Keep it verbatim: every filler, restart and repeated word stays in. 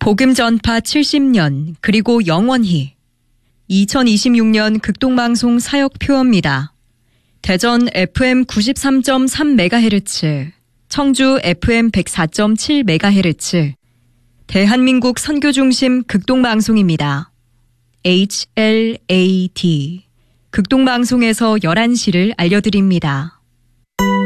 복음 전파 칠십 년 그리고 영원히 이천이십육 년 극동방송 사역표입니다. 대전 에프엠 구십삼 점 삼 메가헤르츠, 청주 에프엠 백사 점 칠 메가헤르츠, 대한민국 선교중심 극동방송입니다. 에이치엘에이디 극동방송에서 열한 시를 알려드립니다.